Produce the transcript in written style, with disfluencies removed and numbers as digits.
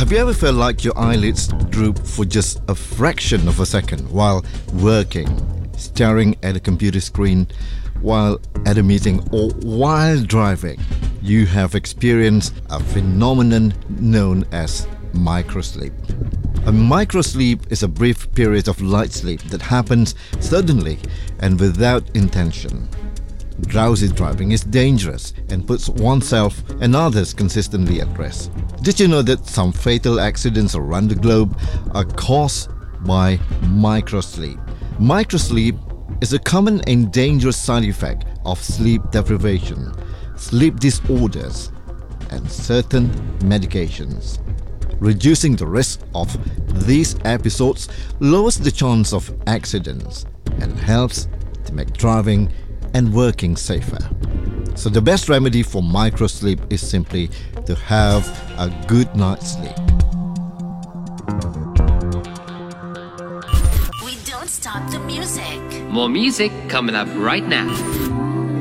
Have you ever felt like your eyelids droop for just a fraction of a second while working, staring at a computer screen, while at a meeting, or while driving? You have experienced a phenomenon known as microsleep. A microsleep is a brief period of light sleep that happens suddenly and without intention. Drowsy driving is dangerous and puts oneself and others consistently at risk. Did you know that some fatal accidents around the globe are caused by microsleep? Microsleep is a common and dangerous side effect of sleep deprivation, sleep disorders, and certain medications. Reducing the risk of these episodes lowers the chance of accidents and helps to make driving and working safer. So the best remedy for microsleep is simply to have a good night's sleep. We don't stop the music. More music coming up right now.